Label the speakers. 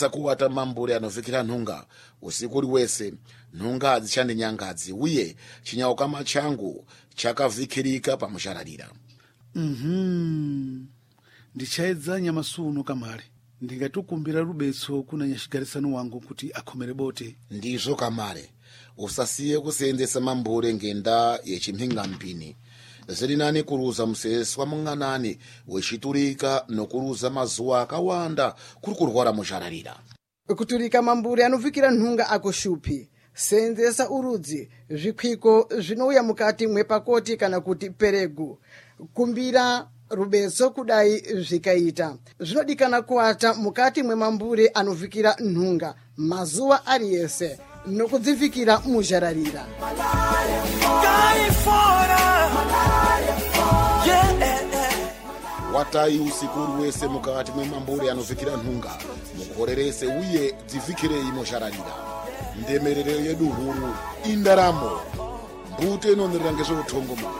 Speaker 1: sakuwata mambure anofikira nhunga usiku wese. Nhunga hadzichandi nyangadzi uye chinyauka changu chakavikirika pamushararira.
Speaker 2: Ndichaedza nyamasuno kamare. Ndingatukumbira rubetso kuna nyashigarisano wangu kuti akhomere bote.
Speaker 1: Ndizvo kamare. Usasiye kuseenzesa mambure ngenda yechimphinga mpini. Ziri nani kuruza museswa mung'anani wechiturika nokuruza mazuwa akawanda kuri kurwara mushararira.
Speaker 3: Kuturika mambure anofikira nhunga akoshupi. Seenzesa urudzi zvikwiko zvinouya mukati mwepakoti kana kuti peregu. Kumbira rubetso kudai zvikaita. Zvinodikana kuata mukati mwemambure anofikira nhunga mazuwa ariyese nokudzifikira muzhararira.
Speaker 1: Watai usiku wese mukati mwemambure anofikira nhunga mukorerese uye dzifikirei mushararira. Ndemerero yedu huru indaramo. Mbute inonerera ngezveutongo.